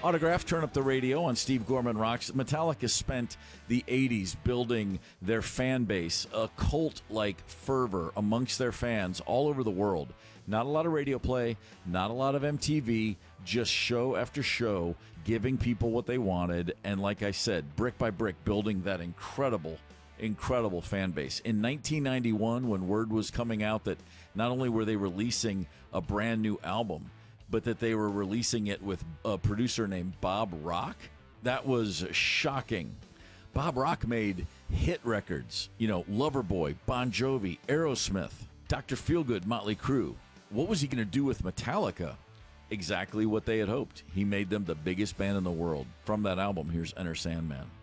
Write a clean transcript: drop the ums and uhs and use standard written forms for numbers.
Autograph, Turn Up the Radio on Steve Gorman Rocks. Metallica spent the 80s building their fan base, a cult-like fervor amongst their fans all over the world. Not a lot of radio play, not a lot of MTV, just show after show, giving people what they wanted, and like I said, brick by brick, building that incredible fan base. In 1991, when word was coming out that not only were they releasing a brand new album, but that they were releasing it with a producer named Bob Rock, that was shocking. Bob Rock made hit records, Loverboy, Bon Jovi, Aerosmith, Dr. Feelgood, Motley Crue. What was he going to do with Metallica? Exactly what they had hoped. He made them the biggest band in the world. From that album, here's Enter Sandman.